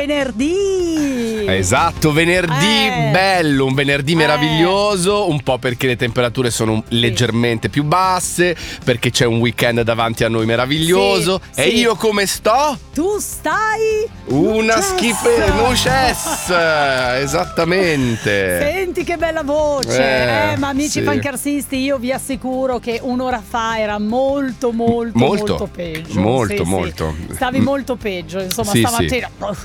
venerdì. Esatto, venerdì bello, un venerdì meraviglioso, un po' perché le temperature sono leggermente più basse, perché c'è un weekend davanti a noi meraviglioso. E io come sto? Tu stai? Una schifenuces, esattamente. Senti che bella voce, ma amici fancarsisti, io vi assicuro che un'ora fa era molto peggio. Molto. Stavi molto peggio, insomma, stamattina.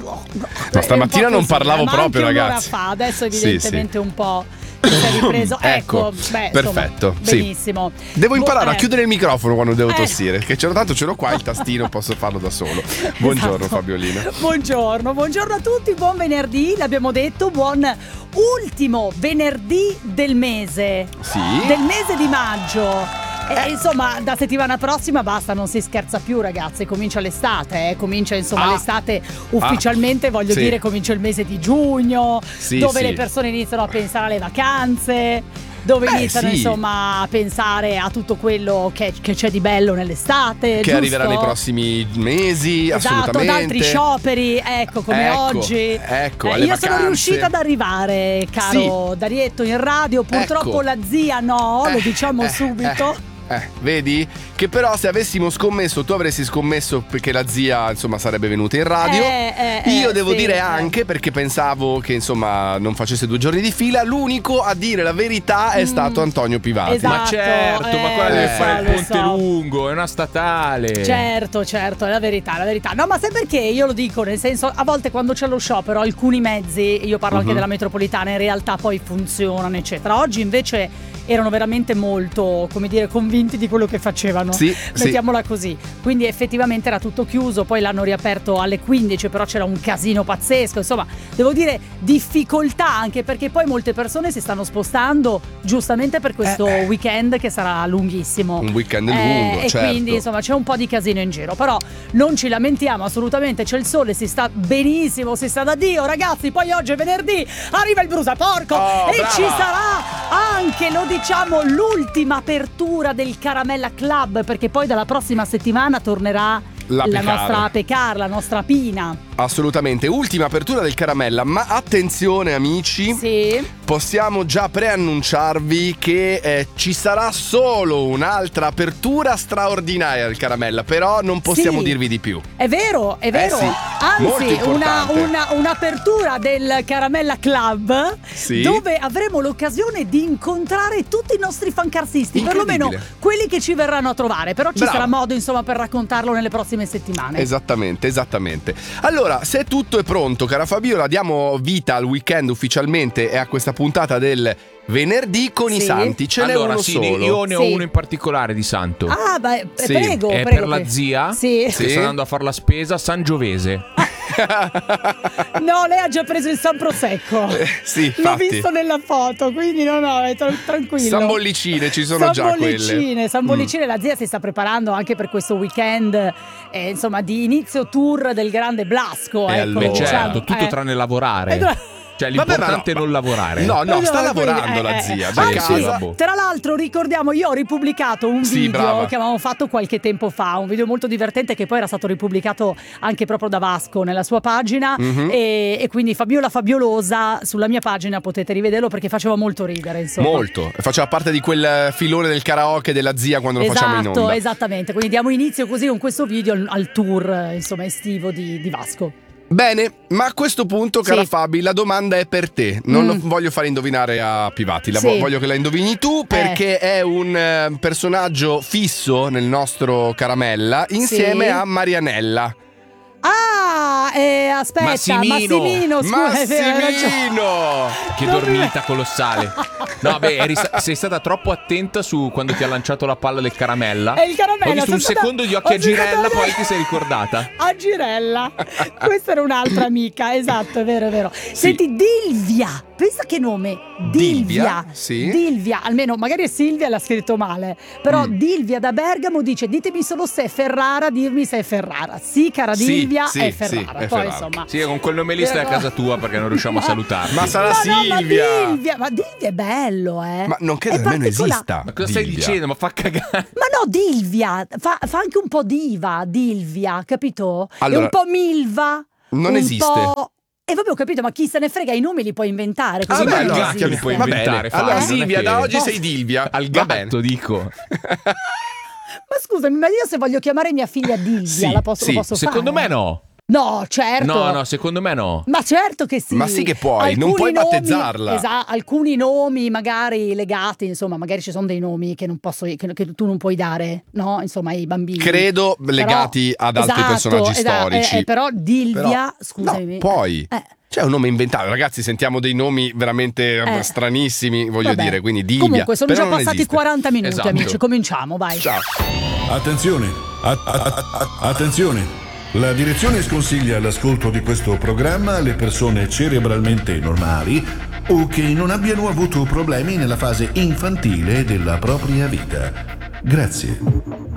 Ma stamattina non parlavo proprio, anche ragazzi. Un'ora fa, adesso evidentemente un po' si è ripreso. Ecco, perfetto. Insomma, benissimo. Devo imparare a chiudere il microfono quando devo tossire, che ce l'ho qua il tastino, posso farlo da solo. Buongiorno Fabiolina. Buongiorno a tutti, buon venerdì, l'abbiamo detto, buon ultimo venerdì del mese. Del mese di maggio. Insomma, da settimana prossima basta, non si scherza più, ragazzi. Comincia l'estate, comincia l'estate ufficialmente, voglio dire, comincia il mese di giugno, dove le persone iniziano a pensare alle vacanze, dove iniziano insomma a pensare a tutto quello che c'è di bello nell'estate, che arriverà nei prossimi mesi. Assolutamente. Ad altri scioperi, come oggi. Io sono riuscita ad arrivare, caro Darietto, in radio. Purtroppo la zia no, lo diciamo subito. Vedi? Che però se avessimo scommesso, tu avresti scommesso perché la zia insomma sarebbe venuta in radio. Io devo dire anche perché pensavo che insomma non facesse 2 giorni di fila. L'unico a dire la verità è stato Antonio Pivati. Esatto, ma certo, ma quella deve fare il ponte lungo, è una statale. Certo, è la verità. No, ma sai perché? Io lo dico, nel senso, a volte quando c'è lo sciopero alcuni mezzi, io parlo anche della metropolitana, in realtà poi funzionano eccetera. Oggi invece erano veramente molto, come dire, convinti di quello che facevano, mettiamola così. Quindi effettivamente era tutto chiuso, poi l'hanno riaperto alle 15, però c'era un casino pazzesco. Insomma, devo dire difficoltà, anche perché poi molte persone si stanno spostando giustamente per questo weekend che sarà lunghissimo. Un weekend lungo, e quindi insomma c'è un po' di casino in giro, però non ci lamentiamo assolutamente, c'è il sole, si sta benissimo, si sta da Dio, ragazzi. Poi oggi è venerdì, arriva il brusaporco e brava. ci sarà anche, lo diciamo, l'ultima apertura del Caramella Club, perché poi dalla prossima settimana tornerà la nostra Pecar, la nostra Pina. Assolutamente, ultima apertura del Caramella, ma attenzione amici, possiamo già preannunciarvi che ci sarà solo un'altra apertura straordinaria del Caramella, però non possiamo dirvi di più. È vero, anzi un'apertura del Caramella Club dove avremo l'occasione di incontrare tutti i nostri fancarsisti, perlomeno quelli che ci verranno a trovare, però ci sarà modo insomma per raccontarlo nelle prossime settimane. Esattamente. Allora, se tutto è pronto, cara Fabiola, diamo vita al weekend ufficialmente e a questa puntata del venerdì con i santi. Ce n'è uno solo. Io ne ho uno in particolare di santo. Prego. È per la zia che sta andando a fare la spesa a Sangiovese. No, lei ha già preso il San Prosecco. L'ho visto nella foto, quindi no, è tranquillo. San Bollicine, ci sono già quelle. San Bollicine, la zia si sta preparando anche per questo weekend, insomma, di inizio tour del grande Blasco. Certo, tutto tranne lavorare. Cioè l'importante è non lavorare. No, sta lavorando la zia da casa. Tra l'altro ricordiamo, io ho ripubblicato un video che avevamo fatto qualche tempo fa, un video molto divertente che poi era stato ripubblicato anche proprio da Vasco nella sua pagina, e quindi Fabiola Fabiolosa sulla mia pagina potete rivederlo perché faceva molto ridere, insomma. Molto, faceva parte di quel filone del karaoke della zia quando lo facciamo in onda. Esattamente, quindi diamo inizio così con questo video al tour insomma estivo di Vasco. Bene, ma a questo punto, cara Fabi, la domanda è per te. Non lo voglio fare indovinare a Pivati, voglio che la indovini tu, perché è un personaggio fisso nel nostro Caramella insieme a Marianella. Aspetta, Massimino, scusa, che dormita colossale. No, sei stata troppo attenta su quando ti ha lanciato la palla del Caramella. E il Caramella, ho visto un secondo di occhi a Girella, poi ti sei ricordata. A Girella. Questa era un'altra amica, esatto, è vero. Senti, Dilvia, pensa che nome. Dilvia. Dilvia, almeno magari è Silvia, l'ha scritto male, però Dilvia da Bergamo dice: ditemi solo se è Ferrara, dirmi se è Ferrara. Sì, cara Dilvia, è Ferrara. È poi Ferrara. Insomma, con quel nome lì stai a casa tua perché non riusciamo a salutarti. Ma sarà Silvia. Ma Dilvia è bello, Ma non credo nemmeno esista. Ma cosa stai dicendo? Ma fa cagare. Ma no, Dilvia fa anche un po' diva, Dilvia, capito? Allora, è un po' Milva. Non esiste. E vabbè, ho capito, ma chi se ne frega, i nomi li puoi inventare. Così bello, Dilvia li puoi inventare. Allora Fabio, Silvia, da oggi che... sei Dilvia. Al gatto dico. Ma scusami, ma io se voglio chiamare mia figlia Dilvia, lo posso fare? Secondo me no. No, certo. No, secondo me no. Ma certo che sì. Ma sì che puoi, non puoi battezzarla. Esatto, alcuni nomi magari legati, insomma, magari ci sono dei nomi che non posso, che tu non puoi dare, no? Insomma, ai bambini. Credo legati ad altri personaggi storici. Però Dilvia, scusami. No, poi c'è un nome inventato, ragazzi, sentiamo dei nomi veramente stranissimi, voglio dire, quindi Dilvia. Comunque sono però già passati 40 minuti, esatto. amici, cominciamo, vai. Ciao. Attenzione, attenzione. La direzione sconsiglia l'ascolto di questo programma alle persone cerebralmente normali o che non abbiano avuto problemi nella fase infantile della propria vita. Grazie.